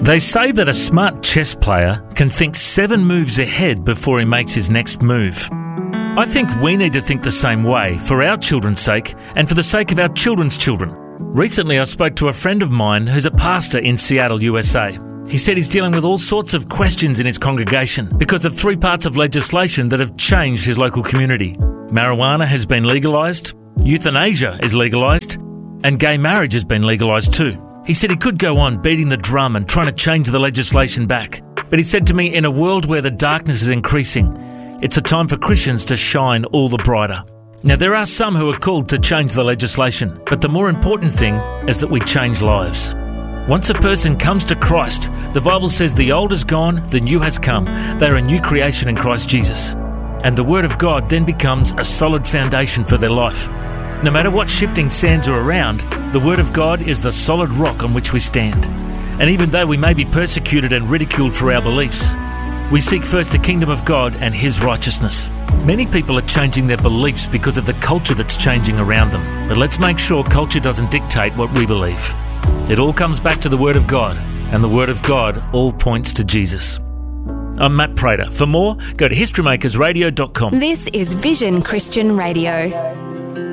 They say that a smart chess player can think 7 moves ahead before he makes his next move. I think we need to think the same way for our children's sake and for the sake of our children's children. Recently, I spoke to a friend of mine who's a pastor in Seattle, USA. He said he's dealing with all sorts of questions in his congregation because of 3 parts of legislation that have changed his local community. Marijuana has been legalised, euthanasia is legalised, and gay marriage has been legalised too. He said he could go on beating the drum and trying to change the legislation back. But he said to me, in a world where the darkness is increasing, it's a time for Christians to shine all the brighter. Now, there are some who are called to change the legislation, but the more important thing is that we change lives. Once a person comes to Christ, the Bible says the old is gone, the new has come. They are a new creation in Christ Jesus. And the Word of God then becomes a solid foundation for their life. No matter what shifting sands are around, the Word of God is the solid rock on which we stand. And even though we may be persecuted and ridiculed for our beliefs, we seek first the kingdom of God and His righteousness. Many people are changing their beliefs because of the culture that's changing around them. But let's make sure culture doesn't dictate what we believe. It all comes back to the Word of God, and the Word of God all points to Jesus. I'm Matt Prater. For more, go to historymakersradio.com. This is Vision Christian Radio.